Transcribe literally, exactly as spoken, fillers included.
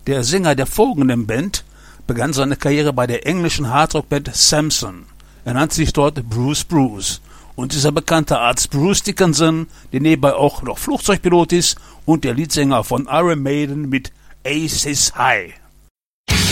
Der Sänger der folgenden Band begann seine Karriere bei der englischen Hardrock-Band Samson. Er nannte sich dort Bruce Bruce und ist er bekannter als Bruce Dickinson, der nebenbei auch noch Flugzeugpilot ist und der Leadsänger von Iron Maiden mit Aces High.